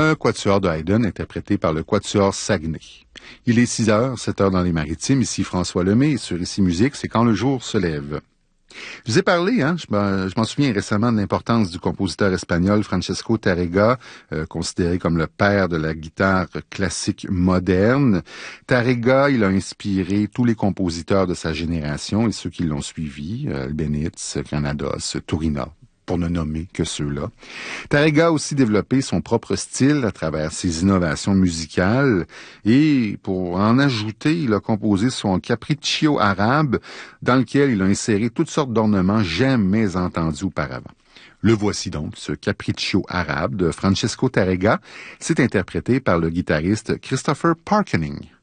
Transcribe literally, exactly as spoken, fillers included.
un quatuor de Haydn interprété par le quatuor Saguenay. Il est six heures, sept heures dans les Maritimes, ici François Lemay, sur Ici Musique, c'est quand le jour se lève. Je vous ai parlé, hein, je, m'en, je m'en souviens récemment de l'importance du compositeur espagnol Francesco Tárrega, euh, considéré comme le père de la guitare classique moderne. Tárrega, il a inspiré tous les compositeurs de sa génération et ceux qui l'ont suivi, euh, Albéniz, Granados, Turina, pour ne nommer que ceux-là. Tárrega a aussi développé son propre style à travers ses innovations musicales et pour en ajouter, il a composé son Capriccio arabe dans lequel il a inséré toutes sortes d'ornements jamais entendus auparavant. Le voici donc, ce Capriccio arabe de Francesco Tárrega. C'est interprété par le guitariste Christopher Parkening.